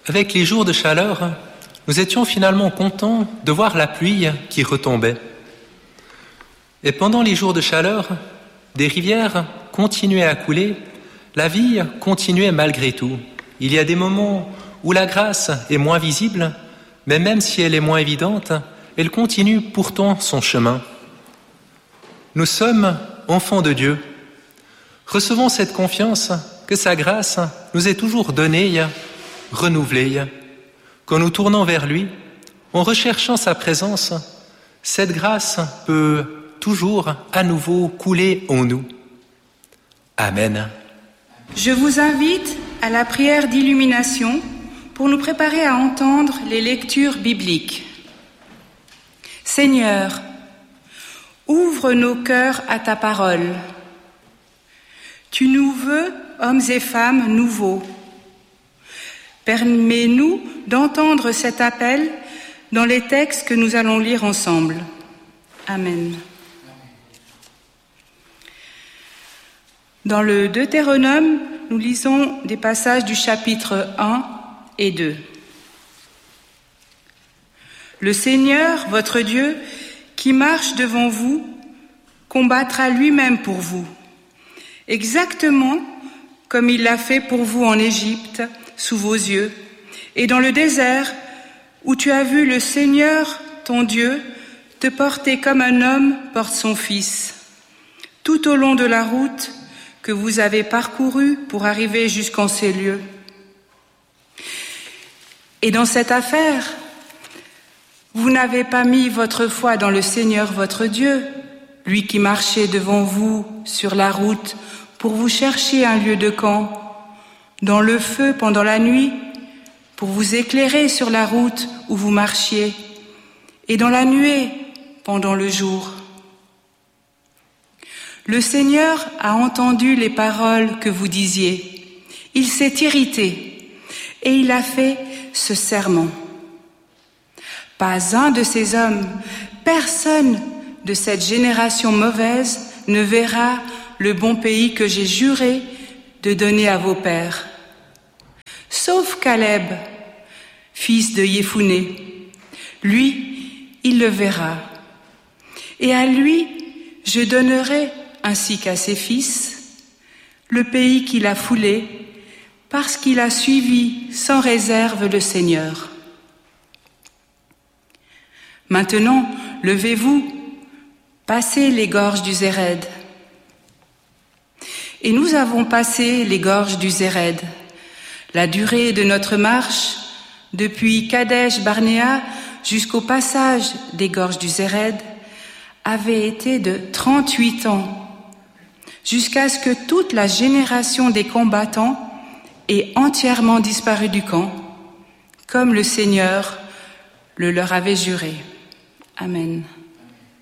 Avec les jours de chaleur, nous étions finalement contents de voir la pluie qui retombait. Et pendant les jours de chaleur, des rivières continuaient à couler, la vie continuait malgré tout. Il y a des moments où la grâce est moins visible, mais même si elle est moins évidente, elle continue pourtant son chemin. Nous sommes enfants de Dieu. Recevons cette confiance que sa grâce nous est toujours donnée, renouvelée. Quand nous tournons vers lui, en recherchant sa présence, cette grâce peut toujours à nouveau couler en nous. Amen. Je vous invite à la prière d'illumination pour nous préparer à entendre les lectures bibliques. Seigneur, ouvre nos cœurs à ta parole. Tu nous veux, hommes et femmes nouveaux. Permets-nous d'entendre cet appel dans les textes que nous allons lire ensemble. Amen. Dans le Deutéronome, nous lisons des passages du chapitre 1 et 2. Le Seigneur, votre Dieu, qui marche devant vous, combattra lui-même pour vous, exactement comme il l'a fait pour vous en Égypte, sous vos yeux, et dans le désert, où tu as vu le Seigneur, ton Dieu, te porter comme un homme porte son fils, tout au long de la route que vous avez parcourue pour arriver jusqu'en ces lieux. Et dans cette affaire, vous n'avez pas mis votre foi dans le Seigneur votre Dieu, lui qui marchait devant vous sur la route pour vous chercher un lieu de camp, dans le feu pendant la nuit, pour vous éclairer sur la route où vous marchiez, et dans la nuée pendant le jour. Le Seigneur a entendu les paroles que vous disiez. Il s'est irrité et il a fait ce serment. Pas un de ces hommes, personne de cette génération mauvaise ne verra le bon pays que j'ai juré de donner à vos pères. Sauf Caleb, fils de Yéphuné. Lui, il le verra. Et à lui, je donnerai, ainsi qu'à ses fils, le pays qu'il a foulé, parce qu'il a suivi sans réserve le Seigneur. Maintenant, levez-vous, passez les gorges du Zéred. Et nous avons passé les gorges du Zéred. La durée de notre marche, depuis Kadesh Barnéa jusqu'au passage des gorges du Zéred, avait été de 38 ans, jusqu'à ce que toute la génération des combattants ait entièrement disparu du camp, comme le Seigneur le leur avait juré. Amen.